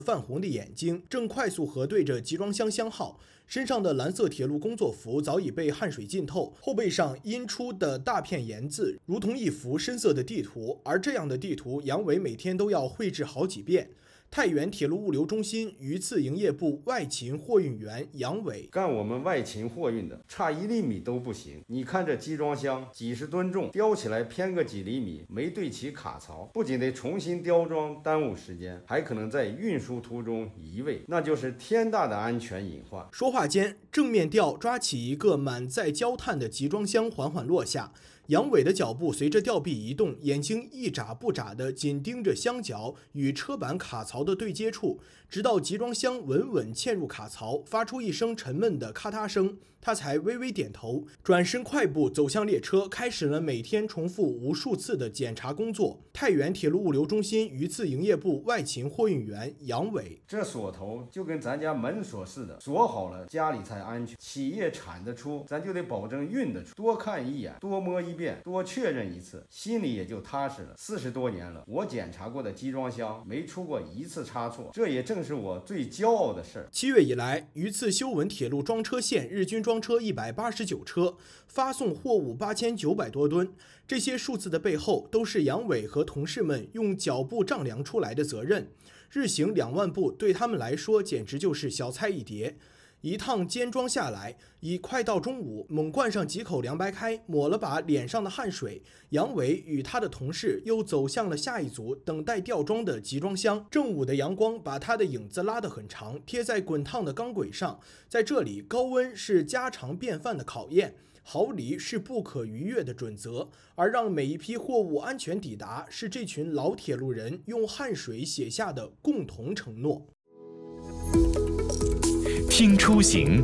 泛红的眼睛正快速核对着集装箱箱号，身上的蓝色铁路工作服早已被汗水浸透，后背上阴出的大片盐渍如同一幅深色的地图，而这样的地图杨伟每天都要绘制好几遍。太原铁路物流中心榆次营业部外勤货运员杨伟： 干我们外勤货运的，差1厘米都不行。你看这集装箱几十吨重，吊起来偏个几厘米，没对齐卡槽，不仅得重新吊装，耽误时间，还可能在运输途中移位，那就是天大的安全隐患。 说话间，正面吊抓起一个满载焦炭的集装箱，缓缓落下。杨伟的脚步随着吊臂移动，眼睛一眨不眨地紧盯着箱脚与车板卡槽的对接处，直到集装箱稳稳嵌入卡槽，发出一声沉闷的咔嗒声，他才微微点头，转身快步走向列车，开始了每天重复无数次的检查工作。太原铁路物流中心榆次营业部外勤货运员杨伟： 这锁头就跟咱家门锁似的，锁好了家里才安全。企业产得出，咱就得保证运得出，多看一眼，多摸一遍，多确认一次，心里也就踏实了。40多年了，我检查过的集装箱没出过一次差错，这也正是我最骄傲的事儿。 7月以来，榆次修文铁路装车线日均装车189车，发送货物8900多吨。这些数字的背后，都是杨伟和同事们用脚步丈量出来的责任。日行2万步对他们来说简直就是小菜一碟。一趟肩装下来，已快到中午，猛灌上几口凉白开，抹了把脸上的汗水。杨伟与他的同事又走向了下一组等待吊装的集装箱。正午的阳光把他的影子拉得很长，贴在滚烫的钢轨上。在这里，高温是家常便饭的考验，毫厘是不可逾越的准则，而让每一批货物安全抵达，是这群老铁路人用汗水写下的共同承诺。 听出行。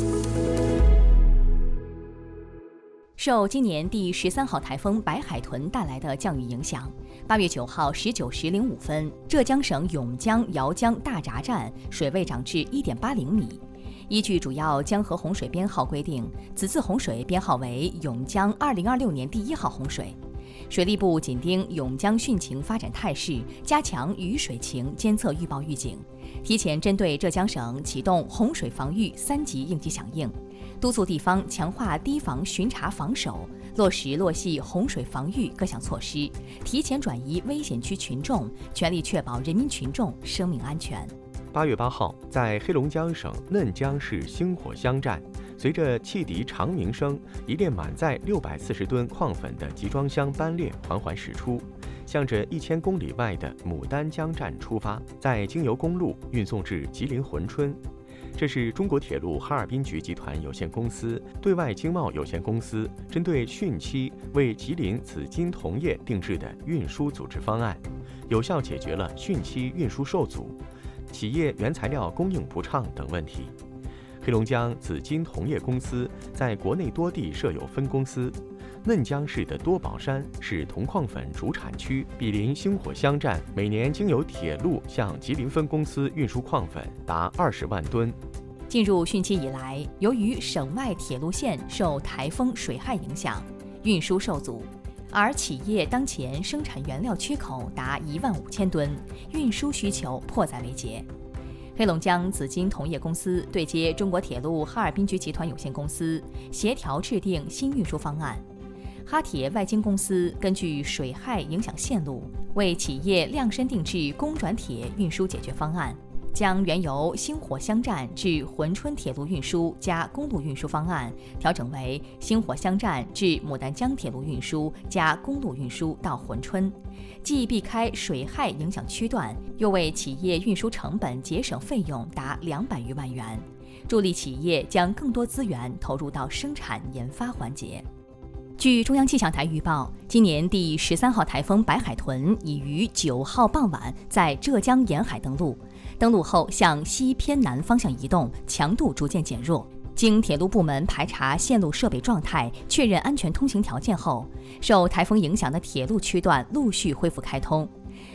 受今年第13号台风白海豚带来的降雨影响，8月9号19时05分，浙江省永江姚江大闸站水位涨至1.80米。依据主要江河洪水编号规定，此次洪水编号为永江2026年第1号洪水。水利部紧盯永江汛情发展态势，加强雨水情监测预报预警，提前针对浙江省启动洪水防御3级应急响应，督促地方强化堤防巡查防守，落实落细洪水防御各项措施，提前转移危险区群众，全力确保人民群众生命安全。 8月8号，在黑龙江省嫩江市星火乡站，随着汽笛长鸣声，一列满载640吨矿粉的集装箱班列缓缓驶出，向着1000公里外的牡丹江站出发，在经由公路运送至吉林珲春。这是中国铁路哈尔滨局集团有限公司、对外经贸有限公司针对汛期为吉林紫金铜业定制的运输组织方案，有效解决了汛期运输受阻、企业原材料供应不畅等问题。黑龙江紫金铜业公司在国内多地设有分公司，嫩江市的多宝山是铜矿粉主产区，毗邻星火乡站，每年经由铁路向吉林分公司运输矿粉达20万吨。 进入汛期以来，由于省外铁路线受台风水害影响，运输受阻，而企业当前生产原料缺口达15000吨，运输需求迫在眉睫。黑龙江紫金铜业公司对接中国铁路哈尔滨局集团有限公司，协调制定新运输方案。哈铁外经公司根据水害影响线路，为企业量身定制公转铁运输解决方案，将原由星火乡站至珲春铁路运输加公路运输方案调整为星火乡站至牡丹江铁路运输加公路运输到珲春，既避开水害影响区段，又为企业运输成本节省费用达200余万元，助力企业将更多资源投入到生产研发环节。据中央气象台预报，今年第13号台风白海豚已于9号傍晚在浙江沿海登陆后向西偏南方向移动，强度逐渐减弱。经铁路部门排查线路设备状态，确认安全通行条件后，受台风影响的铁路区段陆续恢复开通。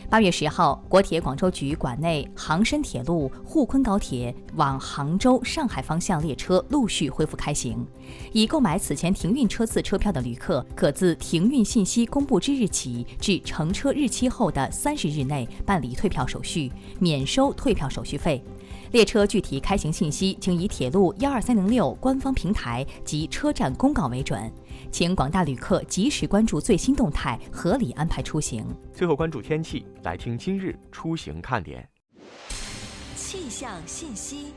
8月10号，国铁广州局管内杭深铁路、沪昆高铁往杭州、上海方向列车陆续恢复开行。已购买此前停运车次车票的旅客，可自停运信息公布之日起至乘车日期后的30日内办理退票手续，免收退票手续费。列车具体开行信息请以铁路12306官方平台及车站公告为准，请广大旅客及时关注最新动态，合理安排出行。 最后关注天气，来听今日出行看点。 气象信息。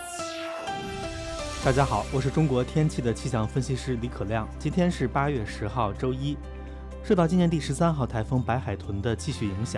大家好，我是中国天气的气象分析师李可亮。今天是8月10号，周一。受到今年第13号台风白海豚的继续影响，